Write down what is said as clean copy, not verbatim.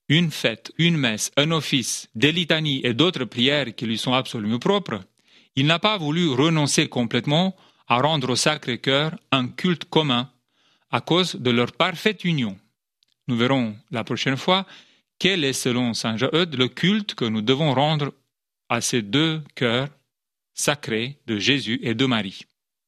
une fête, une messe, un office, des litanies et d'autres prières qui lui sont absolument propres, il n'a pas voulu renoncer complètement à rendre au Sacré-Cœur un culte commun à cause de leur parfaite union. Nous verrons la prochaine fois quel est, selon saint Jean-Eudes, le culte que nous devons rendre à ces deux cœurs sacrés de Jésus et de Marie.